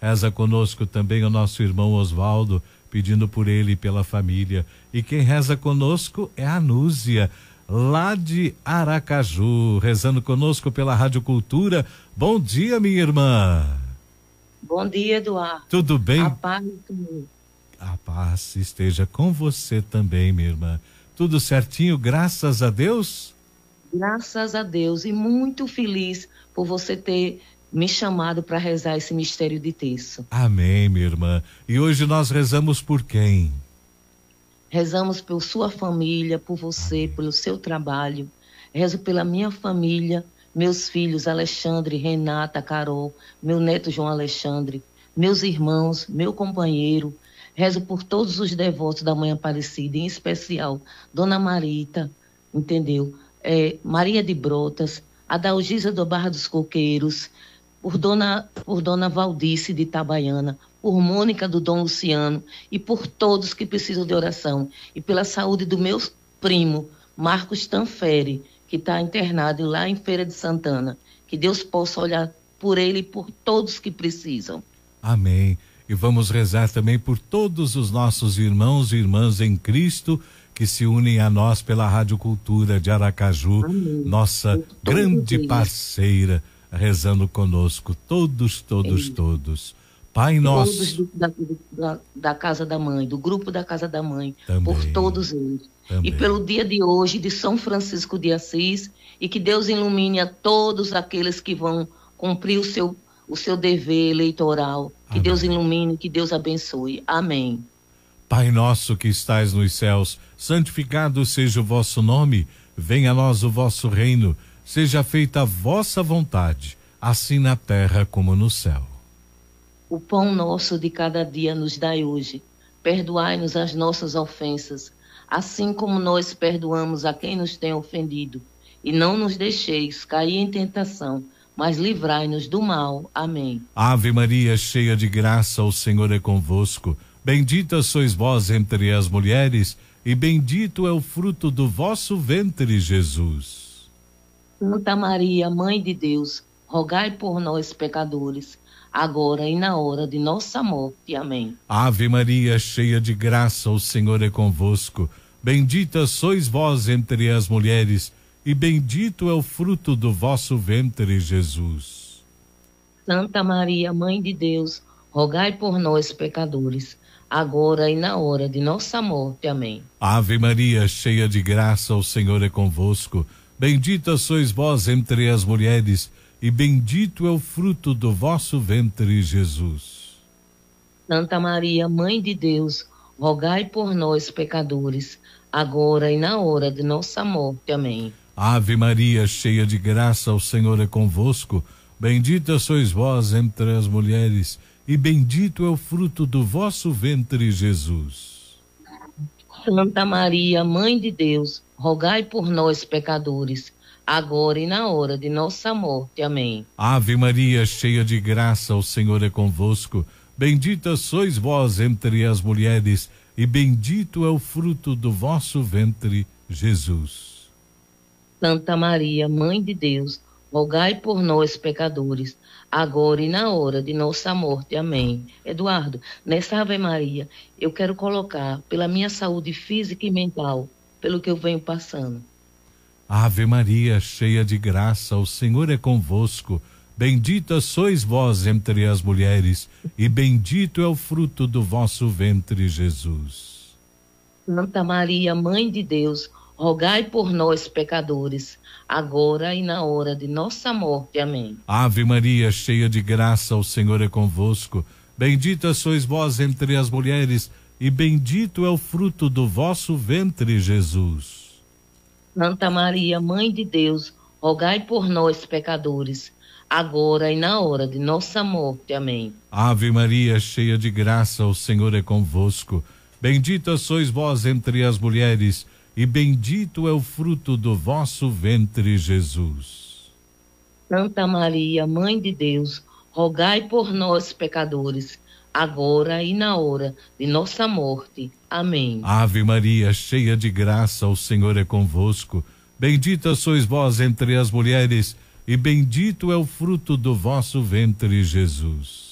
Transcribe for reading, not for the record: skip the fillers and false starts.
Reza conosco também o nosso irmão Oswaldo, pedindo por ele e pela família. E quem reza conosco é a Núzia, lá de Aracaju, rezando conosco pela Rádio Cultura. Bom dia, minha irmã. Bom dia, Eduardo. Tudo bem? A paz. A paz esteja com você também, minha irmã. Tudo certinho, graças a Deus? Graças a Deus, e muito feliz por você ter me chamado para rezar esse mistério de terço. Amém, minha irmã. E hoje nós rezamos por quem? Rezamos por sua família, por você, pelo seu trabalho. Rezo pela minha família, meus filhos Alexandre, Renata, Carol, meu neto João Alexandre, meus irmãos, meu companheiro. Rezo por todos os devotos da Mãe Aparecida, em especial Dona Marita, entendeu? Maria de Brotas, Adalgisa do Barra dos Coqueiros, por Dona Valdice de Itabaiana, por Mônica do Dom Luciano e por todos que precisam de oração. E pela saúde do meu primo, Marcos Tanferi, que está internado lá em Feira de Santana. Que Deus possa olhar por ele e por todos que precisam. Amém. E vamos rezar também por todos os nossos irmãos e irmãs em Cristo que se unem a nós pela Rádio Cultura de Aracaju, amém, nossa grande parceira, rezando conosco, todos. Pai nosso. Todos da Casa da Mãe, do grupo da Casa da Mãe, também, por todos eles. Também. E pelo dia de hoje, de São Francisco de Assis, e que Deus ilumine a todos aqueles que vão cumprir o seu dever eleitoral. Que amém. Deus ilumine, que Deus abençoe. Amém. Pai nosso que estais nos céus, santificado seja o vosso nome, venha a nós o vosso reino, seja feita a vossa vontade, assim na terra como no céu. O pão nosso de cada dia nos dai hoje. Perdoai-nos as nossas ofensas, assim como nós perdoamos a quem nos tem ofendido. E não nos deixeis cair em tentação, mas livrai-nos do mal. Amém. Ave Maria, cheia de graça, o Senhor é convosco. Bendita sois vós entre as mulheres, e bendito é o fruto do vosso ventre, Jesus. Santa Maria, Mãe de Deus, rogai por nós, pecadores, agora e na hora de nossa morte. Amém. Ave Maria, cheia de graça, o Senhor é convosco. Bendita sois vós entre as mulheres, e bendito é o fruto do vosso ventre, Jesus. Santa Maria, Mãe de Deus, rogai por nós, pecadores, agora e na hora de nossa morte. Amém. Ave Maria, cheia de graça, o Senhor é convosco. Bendita sois vós entre as mulheres, e bendito é o fruto do vosso ventre, Jesus. Santa Maria, Mãe de Deus, rogai por nós, pecadores, agora e na hora de nossa morte. Amém. Ave Maria, cheia de graça, o Senhor é convosco. Bendita sois vós entre as mulheres, e bendito é o fruto do vosso ventre, Jesus. Santa Maria, Mãe de Deus, rogai por nós, pecadores, agora e na hora de nossa morte. Amém. Ave Maria, cheia de graça, o Senhor é convosco. Bendita sois vós entre as mulheres, e bendito é o fruto do vosso ventre, Jesus. Santa Maria, Mãe de Deus, rogai por nós, pecadores, agora e na hora de nossa morte. Amém. Eduardo, nessa Ave Maria, eu quero colocar pela minha saúde física e mental, pelo que eu venho passando. Ave Maria, cheia de graça, o Senhor é convosco. Bendita sois vós entre as mulheres, e bendito é o fruto do vosso ventre, Jesus. Santa Maria, Mãe de Deus, rogai por nós, pecadores, agora e na hora de nossa morte. Amém. Ave Maria, cheia de graça, o Senhor é convosco. Bendita sois vós entre as mulheres, e bendito é o fruto do vosso ventre, Jesus. Santa Maria, Mãe de Deus, rogai por nós, pecadores, agora e na hora de nossa morte. Amém. Ave Maria, cheia de graça, o Senhor é convosco. Bendita sois vós entre as mulheres, e bendito é o fruto do vosso ventre, Jesus. Santa Maria, Mãe de Deus, rogai por nós, pecadores, agora e na hora de nossa morte. Amém. Ave Maria, cheia de graça, o Senhor é convosco. Bendita sois vós entre as mulheres, e bendito é o fruto do vosso ventre, Jesus.